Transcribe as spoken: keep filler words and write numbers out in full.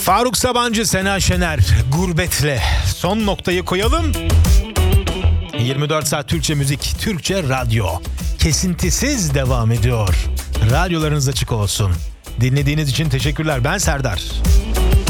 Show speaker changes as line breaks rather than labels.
Faruk Sabancı, Sena Şener, Gurbetle son noktayı koyalım. yirmi dört saat Türkçe müzik, Türkçe radyo. Kesintisiz devam ediyor. Radyolarınız açık olsun. Dinlediğiniz için teşekkürler. Ben Serdar.